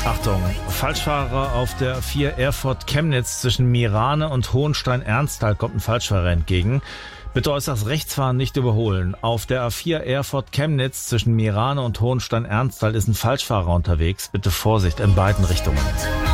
Achtung, Falschfahrer auf der A4 Erfurt-Chemnitz zwischen Mirane und Hohenstein-Ernsthal kommt ein Falschfahrer entgegen. Bitte äußerst rechts fahren, nicht überholen. Auf der A4 Erfurt-Chemnitz zwischen Mirane und Hohenstein-Ernsthal ist ein Falschfahrer unterwegs. Bitte Vorsicht in beiden Richtungen.